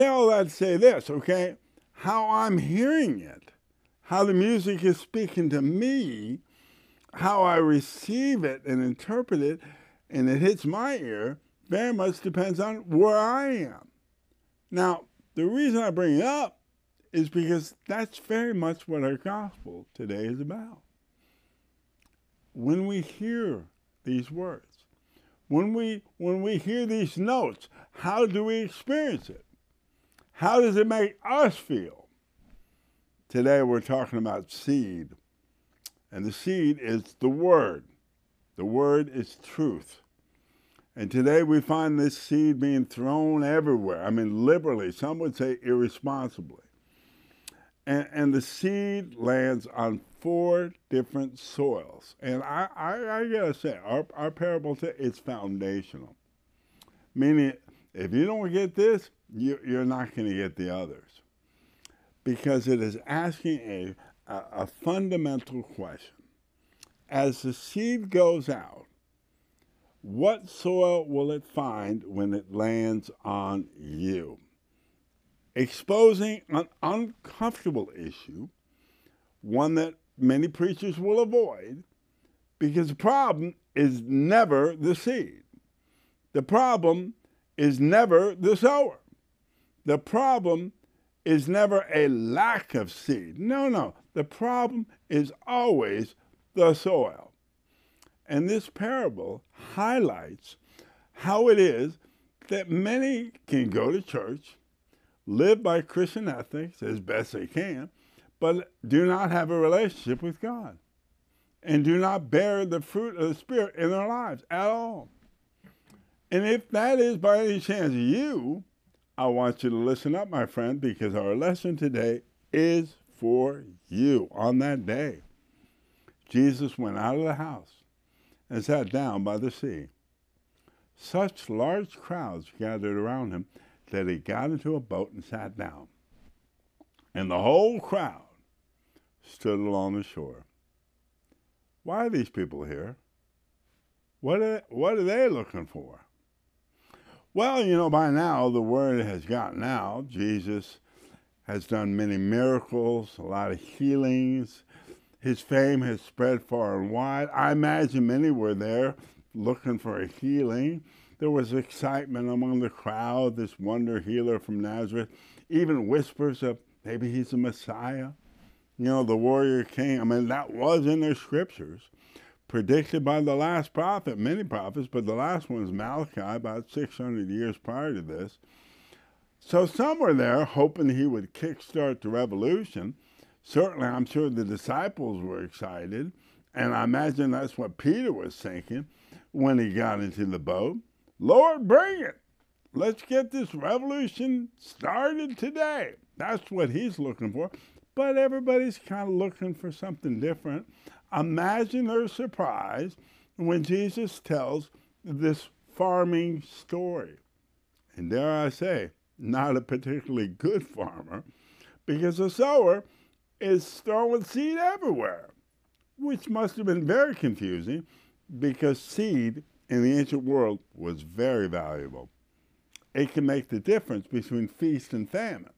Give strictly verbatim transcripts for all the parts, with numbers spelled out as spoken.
All that to say this, okay? How I'm hearing it, how the music is speaking to me, how I receive it and interpret it, and it hits my ear, very much depends on where I am. Now, the reason I bring it up is because that's very much what our gospel today is about. When we hear these words, when we when we hear these notes, how do we experience it? How does it make us feel? Today we're talking about seed. And the seed is the word. The word is truth. And today we find this seed being thrown everywhere. I mean, liberally. Some would say irresponsibly. And, and the seed lands on four different soils. And I, I, I gotta say, our, our parable is foundational. Meaning, if you don't get this, you, you're not going to get the others. Because it is asking a, a, a fundamental question. As the seed goes out, what soil will it find when it lands on you? Exposing an uncomfortable issue, one that many preachers will avoid, because the problem is never the seed. The problem is never the sower. The problem is never a lack of seed. No, no. The problem is always the soil. And this parable highlights how it is that many can go to church, live by Christian ethics as best they can, but do not have a relationship with God and do not bear the fruit of the Spirit in their lives at all. And if that is by any chance you, I want you to listen up, my friend, because our lesson today is for you. On that day, Jesus went out of the house and sat down by the sea. Such large crowds gathered around him that he got into a boat and sat down. And the whole crowd stood along the shore. Why are these people here? What are, what are they looking for? Well, you know, by now the word has gotten out. Jesus has done many miracles, a lot of healings. His fame has spread far and wide. I imagine many were there looking for a healing. There was excitement among the crowd, this wonder healer from Nazareth. Even whispers of maybe he's the Messiah. You know, the warrior king. I mean, that was in their scriptures, predicted by the last prophet, many prophets, but the last one is Malachi, about six hundred years prior to this. So some were there hoping he would kickstart the revolution. Certainly, I'm sure the disciples were excited, and I imagine that's what Peter was thinking when he got into the boat. Lord, bring it. Let's get this revolution started today. That's what he's looking for. But everybody's kind of looking for something different. Imagine their surprise when Jesus tells this farming story. And dare I say, not a particularly good farmer, because the sower is throwing seed everywhere, which must have been very confusing because seed in the ancient world was very valuable. It can make the difference between feast and famine.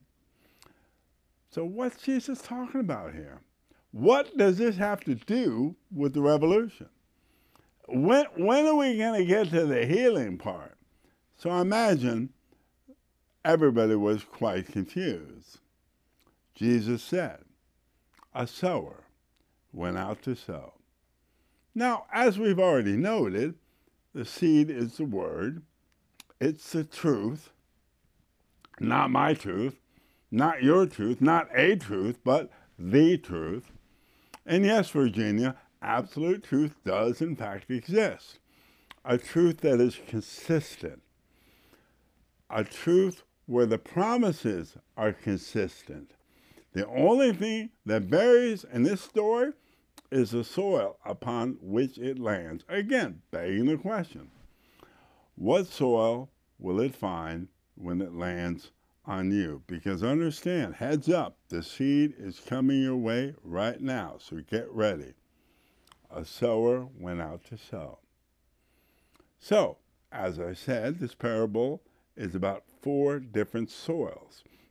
So what's Jesus talking about here? What does this have to do with the revolution? When, when are we going to get to the healing part? So I imagine everybody was quite confused. Jesus said, a sower went out to sow. Now, as we've already noted, the seed is the word. It's the truth, not my truth, not your truth, not a truth, but the truth. And yes, Virginia, absolute truth does in fact exist. A truth that is consistent. A truth where the promises are consistent. The only thing that varies in this story is the soil upon which it lands. Again, begging the question, what soil will it find when it lands on you? Because understand, heads up, the seed is coming your way right now, so get ready. A sower went out to sow. So, as I said, this parable is about four different soils.